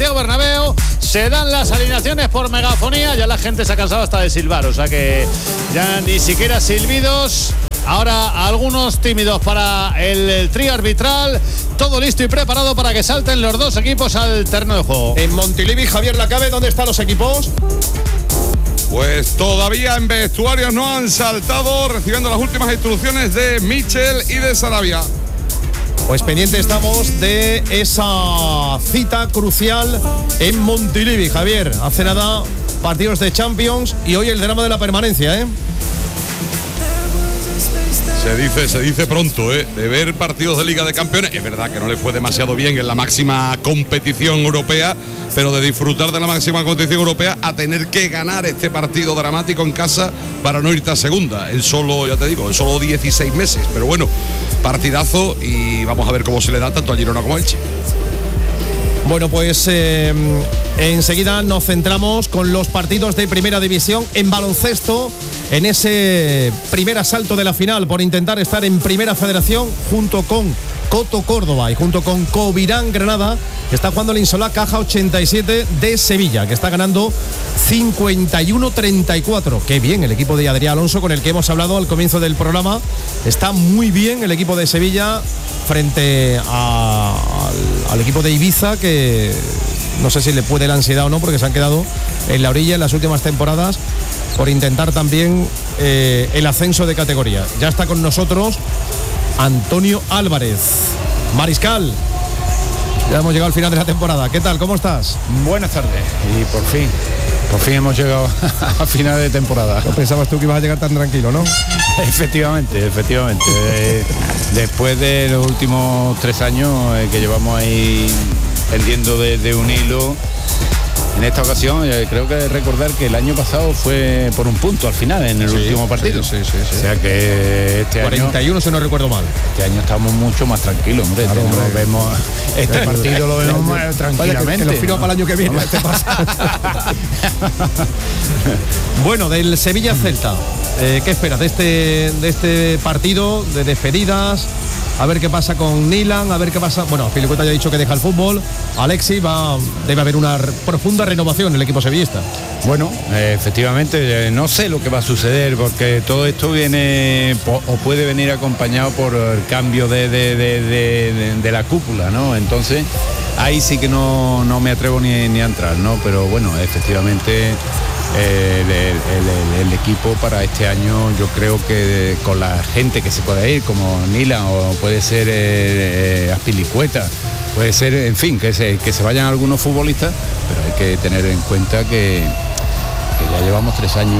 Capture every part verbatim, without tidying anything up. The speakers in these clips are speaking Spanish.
Santiago Bernabéu. Se dan las alineaciones por megafonía. Ya la gente se ha cansado hasta de silbar, o sea que ya ni siquiera silbidos. Ahora algunos tímidos para el, el trío arbitral. Todo listo y preparado para que salten los dos equipos al terreno de juego. En Montilivi, Javier Lacabe, ¿dónde están los equipos? Pues todavía en vestuarios no han saltado, recibiendo las últimas instrucciones de Michel y de Sarabia. Pues pendiente estamos de esa cita crucial en Montilivi, Javier. Hace nada, partidos de Champions y hoy el drama de la permanencia, ¿eh? Se dice, se dice pronto, ¿eh? De ver partidos de Liga de Campeones. Es verdad que no le fue demasiado bien en la máxima competición europea, pero de disfrutar de la máxima competición europea a tener que ganar este partido dramático en casa para no irte a segunda. En solo, ya te digo, en solo dieciséis meses. Pero bueno, partidazo y vamos a ver cómo se le da tanto a Girona como a Elche. Bueno, pues eh, enseguida nos centramos con los partidos de Primera División en baloncesto, en ese primer asalto de la final por intentar estar en Primera Federación junto con Coto Córdoba y junto con Covirán Granada, que está jugando el Insolá Caja ochenta y siete de Sevilla, que está ganando cincuenta y uno treinta y cuatro. Qué bien el equipo de Adrián Alonso, con el que hemos hablado al comienzo del programa. Está muy bien el equipo de Sevilla frente a, al, al equipo de Ibiza, que no sé si le puede la ansiedad o no, porque se han quedado en la orilla en las últimas temporadas por intentar también eh, el ascenso de categoría. Ya está con nosotros Antonio Álvarez. Mariscal, ya hemos llegado al final de la temporada. ¿Qué tal? ¿Cómo estás? Buenas tardes. Y por fin, por fin hemos llegado a final de temporada. No pensabas tú que ibas a llegar tan tranquilo, ¿no? Efectivamente, efectivamente. Eh, después de los últimos tres años eh, que llevamos ahí pendiendo de, de un hilo, en esta ocasión eh, creo que recordar que el año pasado fue por un punto al final, en el sí, último partido. Sí, sí, sí, sí. O sea que este cuarenta y uno, año, si no recuerdo mal. Este año estamos mucho más tranquilos, hombre. Claro, este, hombre. Vemos, este partido lo vemos más tranquilamente. Vaya, que, que lo firmo, ¿no?, para el año que viene. Te pasa. Bueno, del Sevilla Celta, eh, ¿qué esperas de este, de este partido de despedidas? A ver qué pasa con Nilan, a ver qué pasa. Bueno, Filicueta ya ha dicho que deja el fútbol. Alexi, va, debe haber una r- profunda renovación en el equipo sevillista. Bueno, eh, efectivamente, eh, no sé lo que va a suceder, porque todo esto viene po- o puede venir acompañado por el cambio de, de, de, de, de, de la cúpula, ¿no? Entonces, ahí sí que no, no me atrevo ni, ni a entrar, ¿no? Pero bueno, efectivamente, eh, el, el, el, el equipo para este año, yo creo que con la gente que se puede ir, como Nilan o puede ser eh, eh, Azpilicueta, puede ser, en fin, que se, que se vayan algunos futbolistas, pero hay que tener en cuenta que, que ya llevamos tres años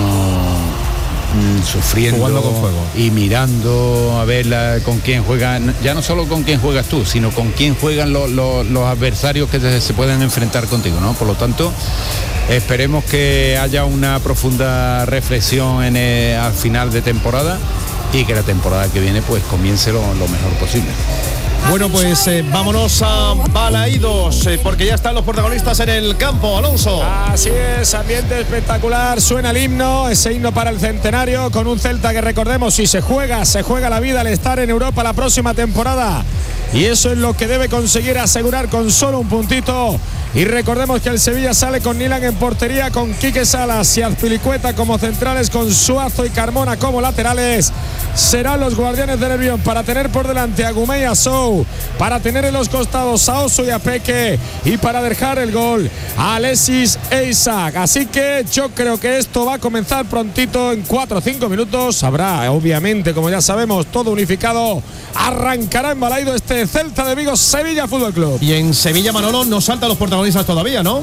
mmm, sufriendo, jugando con fuego y mirando a ver la, con quién juegan, ya no solo con quién juegas tú, sino con quién juegan lo, lo, los adversarios que se, se pueden enfrentar contigo, ¿no? Por lo tanto, esperemos que haya una profunda reflexión en el, al final de temporada, y que la temporada que viene pues comience lo, lo mejor posible. Bueno, pues eh, vámonos a Balaídos, eh, porque ya están los protagonistas en el campo. Alonso. Así es, ambiente espectacular, suena el himno, ese himno para el centenario, con un Celta que, recordemos, si se juega, se juega la vida al estar en Europa la próxima temporada. Y eso es lo que debe conseguir asegurar con solo un puntito. Y recordemos que el Sevilla sale con Nilan en portería, con Quique Salas y Azpilicueta como centrales, con Suazo y Carmona como laterales. Serán los guardianes del Nervión para tener por delante a Gumey y a Sou, para tener en los costados a Oso y a Peque, y para dejar el gol a Alexis e Isaac. Así que yo creo que esto va a comenzar prontito, en cuatro o cinco minutos. Habrá, obviamente, como ya sabemos, todo unificado. Arrancará en Balaido este Celta de Vigo Sevilla Fútbol Club. Y en Sevilla, Manolo, no saltan los protagonistas todavía, ¿no?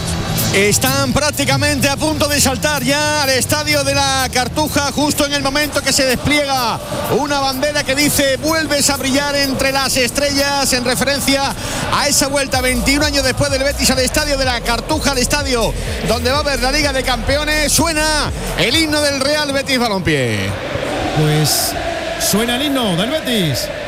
Están prácticamente a punto de saltar ya al estadio de la Cartuja, justo en el momento que se despliega una bandera que dice: vuelves a brillar entre las estrellas, en referencia a esa vuelta veintiún años después del Betis al estadio de la Cartuja, al estadio donde va a haber la Liga de Campeones. Suena el himno del Real Betis Balompié. Pues suena el himno del Betis.